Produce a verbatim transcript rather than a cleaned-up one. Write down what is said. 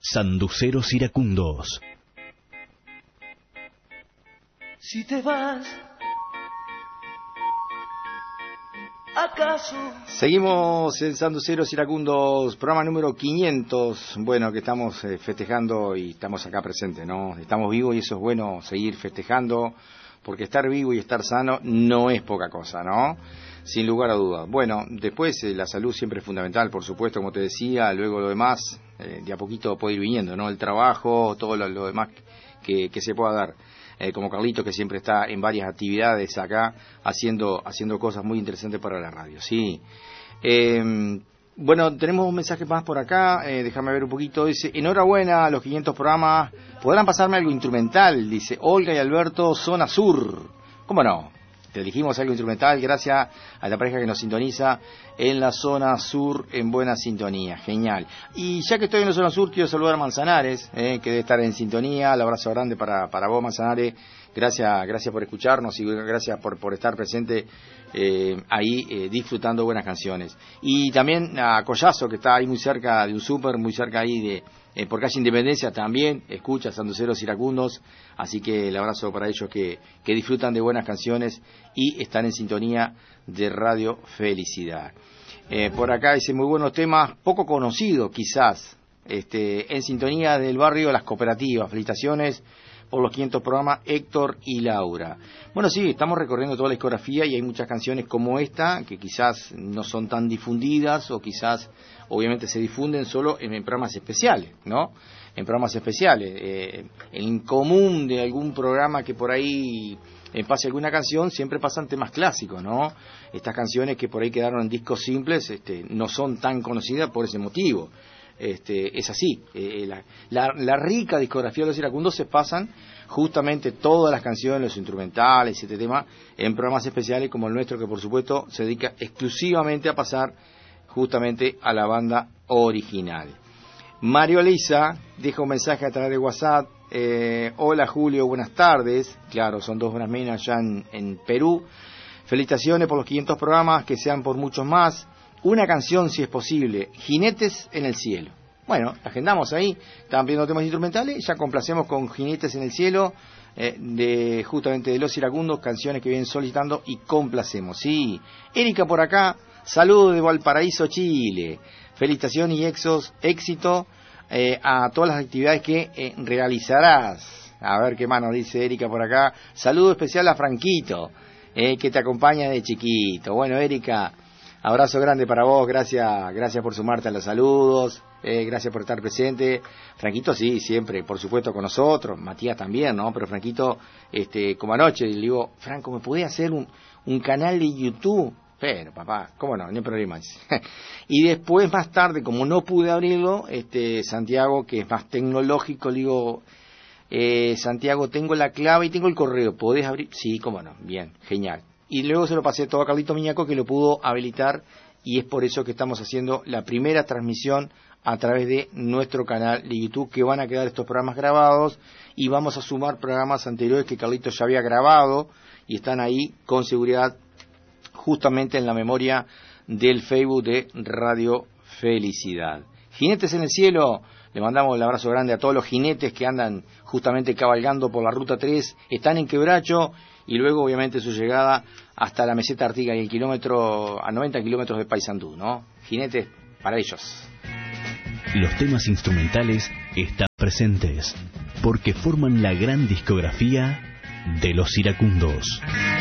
Sanduceros iracundos. Si te vas, ¿acaso? Seguimos en Sanduceros iracundos, programa número quinientos. Bueno, que estamos eh, festejando y estamos acá presentes, ¿no? Estamos vivos y eso es bueno, seguir festejando, porque estar vivo y estar sano no es poca cosa, ¿no? Sin lugar a dudas. Bueno, después eh, la salud siempre es fundamental, por supuesto, como te decía. Luego lo demás, eh, de a poquito puede ir viniendo, ¿no? El trabajo, todo lo, lo demás que, que se pueda dar. Eh, como Carlito, que siempre está en varias actividades acá, haciendo haciendo cosas muy interesantes para la radio, sí. Eh, bueno, tenemos un mensaje más por acá, eh, déjame ver un poquito. Dice, enhorabuena a los quinientos programas, podrán pasarme algo instrumental, dice Olga y Alberto, Zona Sur. ¿Cómo no? Te elegimos algo instrumental gracias a la pareja que nos sintoniza en la Zona Sur en buena sintonía. Genial. Y ya que estoy en la Zona Sur, quiero saludar a Manzanares, eh, que debe estar en sintonía. El abrazo grande para, para vos, Manzanares. Gracias, gracias por escucharnos y gracias por, por estar presente eh, ahí eh, disfrutando buenas canciones. Y también a Collazo, que está ahí muy cerca de un súper, muy cerca ahí de... Eh, por calle Independencia también escucha Sanduceros iracundos, así que el abrazo para ellos que, que disfrutan de buenas canciones y están en sintonía de Radio Felicidad. Eh, por acá dice muy buenos temas, poco conocidos quizás, este, en sintonía del barrio Las Cooperativas. Felicitaciones por los quinientos programas, Héctor y Laura. Bueno, sí, estamos recorriendo toda la discografía y hay muchas canciones como esta que quizás no son tan difundidas o quizás obviamente se difunden solo en, en programas especiales, ¿no? En programas especiales. Eh, en común de algún programa que por ahí eh, pase alguna canción, siempre pasan temas clásicos, ¿no? Estas canciones que por ahí quedaron en discos simples este, no son tan conocidas por ese motivo. Este, es así, eh, la, la, la rica discografía de los iracundos se pasan justamente todas las canciones, los instrumentales, este tema, en programas especiales como el nuestro, que por supuesto se dedica exclusivamente a pasar justamente a la banda original. Mario Elisa deja un mensaje a través de WhatsApp. eh, Hola Julio, buenas tardes. Claro, son dos buenas minas allá en, en Perú. Felicitaciones por los quinientos programas, que sean por muchos más. Una canción, si es posible, Jinetes en el Cielo. Bueno, agendamos ahí, estaban viendo temas instrumentales, ya complacemos con Jinetes en el Cielo, eh, de justamente de los iracundos, canciones que vienen solicitando y complacemos, sí. Erika por acá, saludos de Valparaíso, Chile. Felicitación y exos, éxito eh, a todas las actividades que eh, realizarás. A ver qué más nos dice Erika por acá. Saludo especial a Franquito, eh, que te acompaña de chiquito. Bueno, Erika, abrazo grande para vos, gracias gracias por sumarte a los saludos, eh, gracias por estar presente. Franquito sí, siempre, por supuesto, con nosotros, Matías también, ¿no? Pero Franquito, este, como anoche, le digo, Franco, ¿me podés hacer un, un canal de YouTube? Pero, papá, ¿cómo no? No hay problema. Y después, más tarde, como no pude abrirlo, este, Santiago, que es más tecnológico, le digo, eh, Santiago, tengo la clave y tengo el correo, ¿podés abrir? Sí, cómo no, bien, genial. Y luego se lo pasé todo a Carlito Miñaco, que lo pudo habilitar, y es por eso que estamos haciendo la primera transmisión a través de nuestro canal de YouTube, que van a quedar estos programas grabados, y vamos a sumar programas anteriores que Carlito ya había grabado, y están ahí con seguridad, justamente en la memoria del Facebook de Radio Felicidad. Jinetes en el Cielo, le mandamos el abrazo grande a todos los jinetes que andan justamente cabalgando por la Ruta tres, están en Quebracho, y luego obviamente su llegada hasta la meseta Artigas y el kilómetro a noventa kilómetros de Paysandú, ¿no? Jinetes para ellos. Los temas instrumentales están presentes porque forman la gran discografía de los iracundos.